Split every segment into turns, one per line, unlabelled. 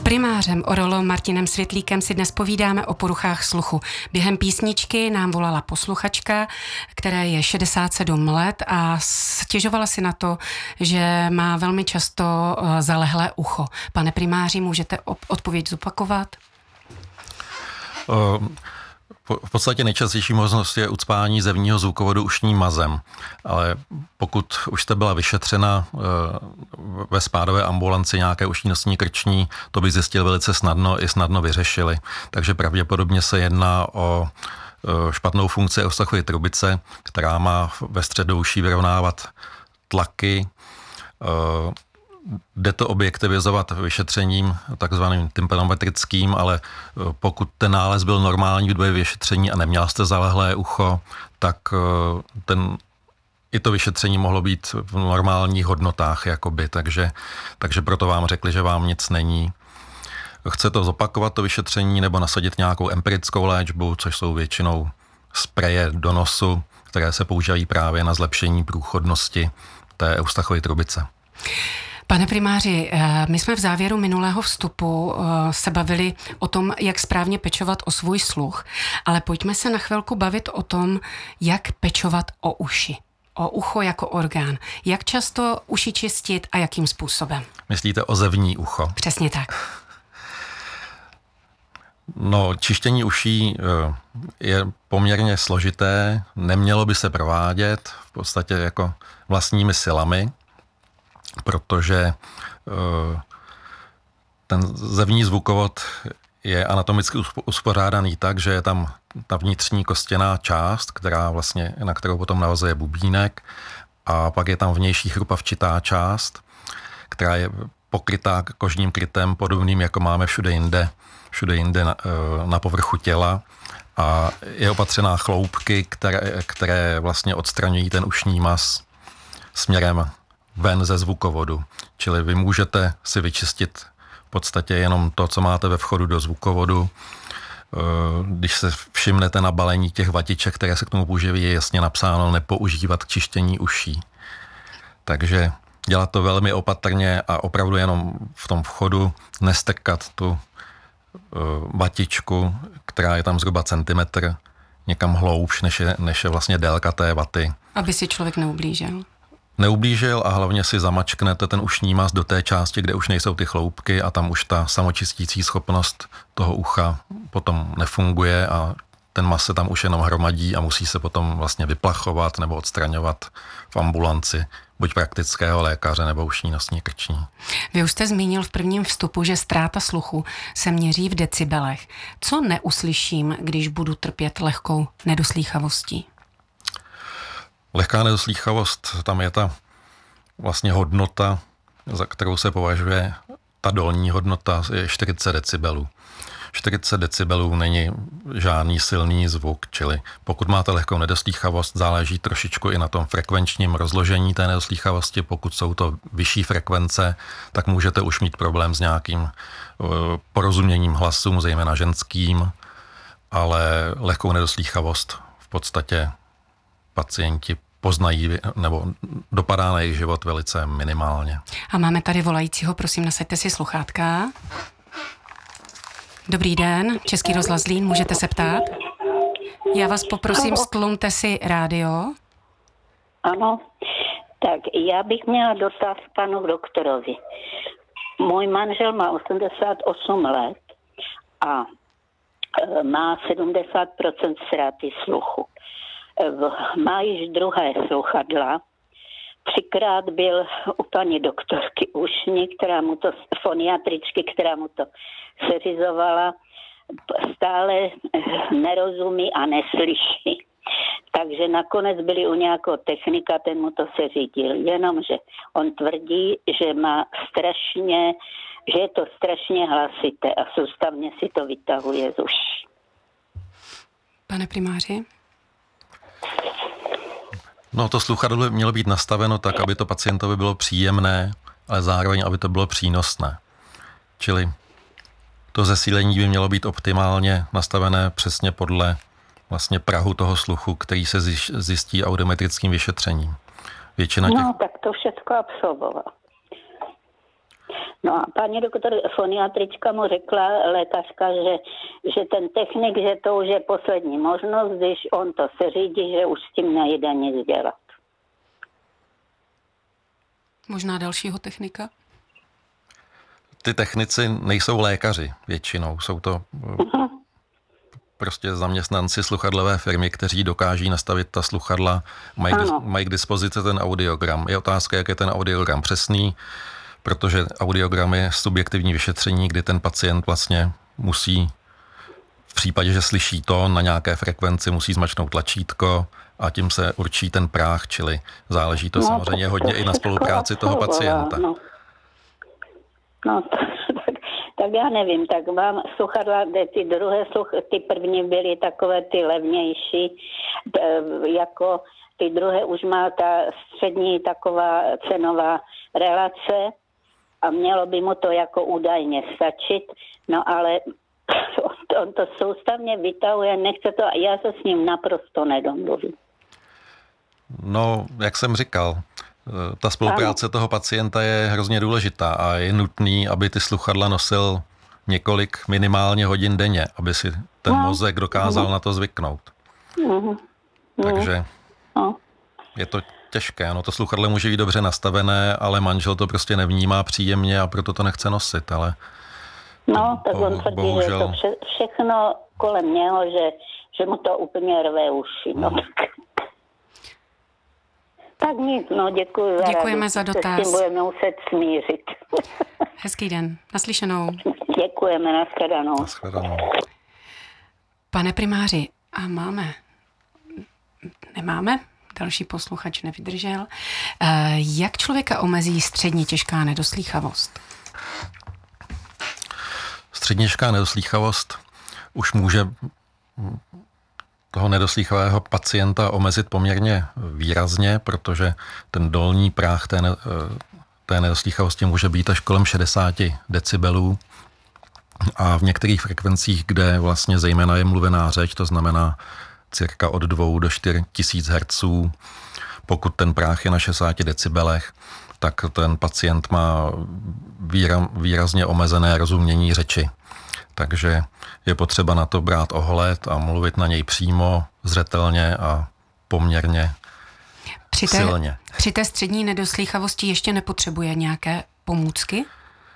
Primářem orologem Martinem Světlíkem si dnes povídáme o poruchách sluchu. Během písničky nám volala posluchačka, které je 67 let a stěžovala si na to, že má velmi často zalehlé ucho. Pane primáři, můžete odpověď zopakovat?
V podstatě nejčastější možnost je ucpání zevního zvukovodu ušním mazem, ale pokud už jste byla vyšetřena ve spádové ambulanci nějaké ušní nosní krční, to by zjistil velice snadno i snadno vyřešili. Takže pravděpodobně se jedná o špatnou funkci eustachové trubice, která má ve středu uší vyrovnávat tlaky. Jde to objektivizovat vyšetřením takzvaným tympanometrickým, ale pokud ten nález byl normální v době vyšetření a neměla jste zalehlé ucho, tak i to vyšetření mohlo být v normálních hodnotách, jakoby, takže proto vám řekli, že vám nic není. Chce to zopakovat to vyšetření nebo nasadit nějakou empirickou léčbu, což jsou většinou spreje do nosu, které se používají právě na zlepšení průchodnosti té eustachové trubice.
Pane primáři, my jsme v závěru minulého vstupu se bavili o tom, jak správně pečovat o svůj sluch, ale pojďme se na chvilku bavit o tom, jak pečovat o uši. O ucho jako orgán. Jak často uši čistit a jakým způsobem?
Myslíte o zevní ucho?
Přesně tak.
No, čištění uší je poměrně složité, nemělo by se provádět v podstatě jako vlastními silami, protože ten zevní zvukovod je anatomicky uspořádaný tak, že je tam ta vnitřní kostěná část, na kterou potom navazuje bubínek, a pak je tam vnější chrupavčitá část, která je pokrytá kožním krytem podobným, jako máme všude jinde na povrchu těla, a je opatřená chloupky, které vlastně odstraňují ten ušní maz směrem ven ze zvukovodu. Čili vy můžete si vyčistit v podstatě jenom to, co máte ve vchodu do zvukovodu. Když se všimnete na balení těch vatiček, které se k tomu používají, je jasně napsáno nepoužívat k čištění uší. Takže dělat to velmi opatrně a opravdu jenom v tom vchodu nestrkat tu vatičku, která je tam zhruba centimetr, někam hloubš, než je vlastně délka té vaty.
Aby si člověk
neublížil a hlavně si zamačknete ten ušní maz do té části, kde už nejsou ty chloupky, a tam už ta samočistící schopnost toho ucha potom nefunguje a ten maz se tam už jenom hromadí a musí se potom vlastně vyplachovat nebo odstraňovat v ambulanci, buď praktického lékaře nebo ušní nosní krční.
Vy už jste zmínil v prvním vstupu, že ztráta sluchu se měří v decibelech. Co neuslyším, když budu trpět lehkou nedoslýchavostí?
Lehká nedoslýchavost, tam je ta vlastně hodnota, za kterou se považuje ta dolní hodnota, je 40 decibelů. 40 decibelů není žádný silný zvuk, čili pokud máte lehkou nedoslýchavost, záleží trošičku i na tom frekvenčním rozložení té nedoslýchavosti. Pokud jsou to vyšší frekvence, tak můžete už mít problém s nějakým porozuměním hlasům, zejména ženským, ale lehkou nedoslýchavost v podstatě pacienti poznají nebo dopadá na jejich život velice minimálně.
A máme tady volajícího, prosím, nasaďte si sluchátka. Dobrý den, Český rozhlas Zlín, můžete se ptát? Já vás poprosím, stlumte si rádio.
Ano, tak já bych měla dotaz panu doktorovi. Můj manžel má 88 let a má 70% ztráty sluchu. Má již druhé sluchadla. 3krát byl u paní doktorky ušní, foniatričky, která mu to seřizovala. Stále nerozumí a neslyší. Takže nakonec byli u nějakého technika, ten mu to seřídil. Jenomže on tvrdí, že že je to strašně hlasité a soustavně si to vytahuje z uší.
Pane primáři?
No, to sluchadlo by mělo být nastaveno tak, aby to pacientovi bylo příjemné, ale zároveň, aby to bylo přínosné. Čili to zesílení by mělo být optimálně nastavené přesně podle vlastně prahu toho sluchu, který se zjistí audiometrickým vyšetřením.
Tak to všechno absolvoval. No a paní foniatrička mu řekla, lékařka, že ten technik, že to už je poslední možnost, když on to se řídí, že už s tím nejde nic dělat.
Možná dalšího technika?
Ty technici nejsou lékaři většinou, jsou to prostě zaměstnanci sluchadlové firmy, kteří dokáží nastavit ta sluchadla, mají k dispozici ten audiogram. Je otázka, jak je ten audiogram přesný, protože audiogram je subjektivní vyšetření, kdy ten pacient vlastně musí, v případě, že slyší tón na nějaké frekvenci, musí zmačknout tlačítko a tím se určí ten práh, čili záleží to samozřejmě hodně i na spolupráci toho pacienta.
Tak já nevím, tak mám sluchadla, ty první byly takové ty levnější, jako ty druhé už má ta střední taková cenová relace a mělo by mu to jako údajně stačit, no ale on to soustavně vytahuje, nechce to, já se s ním naprosto nedomluvím.
No, jak jsem říkal, ta spolupráce toho pacienta je hrozně důležitá a je nutný, aby ty sluchadla nosil několik minimálně hodin denně, aby si ten mozek dokázal na to zvyknout. Takže je to těžké. No, to sluchadlo může být dobře nastavené, ale manžel to prostě nevnímá příjemně a proto to nechce nosit, ale
tak on tvrdí, bohužel... že to všechno kolem něho, že mu to úplně rve uši. Tak nic, děkuji za
Děkujeme za dotaz.
S tím budeme muset smířit.
Hezký den. Naslyšenou.
Děkujeme, nashledanou.
Pane primáři, a nemáme? Další posluchač nevydržel. Jak člověka omezí středně těžká nedoslýchavost?
Středně těžká nedoslýchavost už může toho nedoslýchavého pacienta omezit poměrně výrazně, protože ten dolní práh té nedoslýchavosti může být až kolem 60 decibelů a v některých frekvencích, kde vlastně zejména je mluvená řeč, to znamená cirka od 2 do 4 tisíc hertzů, pokud ten práh je na 60 decibelech, tak ten pacient má výrazně omezené rozumění řeči. Takže je potřeba na to brát ohled a mluvit na něj přímo, zřetelně a poměrně silně.
Při té střední nedoslýchavosti ještě nepotřebuje nějaké pomůcky?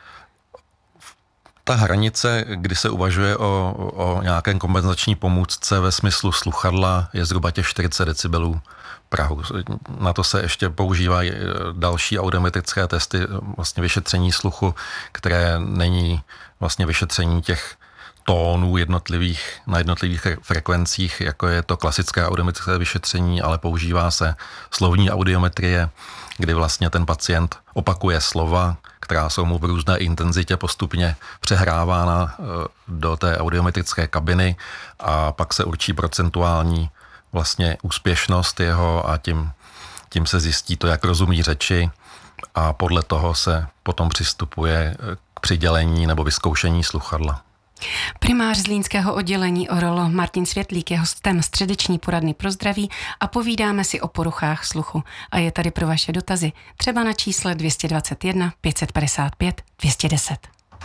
Ta hranice, kdy se uvažuje o nějaké kompenzační pomůcce ve smyslu sluchadla, je zhruba těch 40 decibelů prahu. Na to se ještě používají další audiometrické testy, vlastně vyšetření sluchu, které není vlastně vyšetření těch tónů na jednotlivých frekvencích, jako je to klasické audiometrické vyšetření, ale používá se slovní audiometrie, kdy vlastně ten pacient opakuje slova, která jsou mu v různé intenzitě postupně přehrávána do té audiometrické kabiny a pak se určí procentuální vlastně úspěšnost jeho a tím se zjistí to, jak rozumí řeči a podle toho se potom přistupuje k přidělení nebo vyzkoušení sluchadla.
Primář zlínského oddělení ORL Martin Světlík je hostem středeční poradny pro zdraví a povídáme si o poruchách sluchu. A je tady pro vaše dotazy třeba na čísle 221 555 210.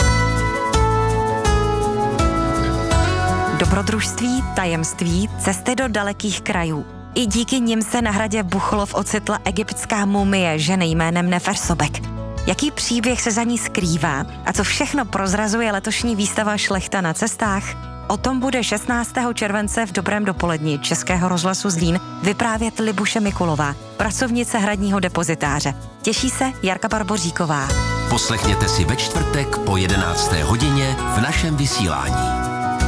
Dobrodružství, tajemství, cesty do dalekých krajů. I díky nim se na hradě Buchlov ocitla egyptská mumie ženy jménem Nefersobek. Jaký příběh se za ní skrývá a co všechno prozrazuje letošní výstava Šlechta na cestách? O tom bude 16. července v dobrém dopoledni Českého rozhlasu Zlín vyprávět Libuše Mikulová, pracovnice hradního depozitáře. Těší se Jarka Barboříková.
Poslechněte si ve čtvrtek po 11. hodině v našem vysílání.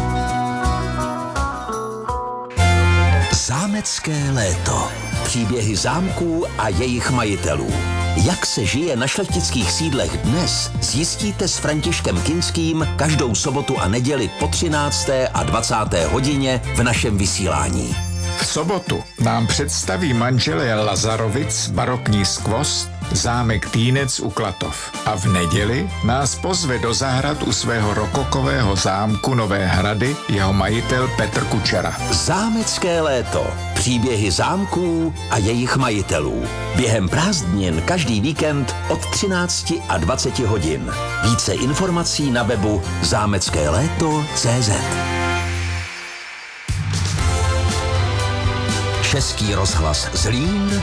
Zámecké léto. Příběhy zámků a jejich majitelů. Jak se žije na šlechtických sídlech dnes, zjistíte s Františkem Kinským každou sobotu a neděli po 13. a 20. hodině v našem vysílání.
V sobotu nám představí manželé Lazarovic barokní skvost zámek Týnec u Klatov. A v neděli nás pozve do zahrad u svého rokokového zámku Nové Hrady jeho majitel Petr Kučera.
Zámecké léto. Příběhy zámků a jejich majitelů. Během prázdnin každý víkend od 13 a 20 hodin. Více informací na webu zámeckéléto.cz. Český rozhlas Zlín,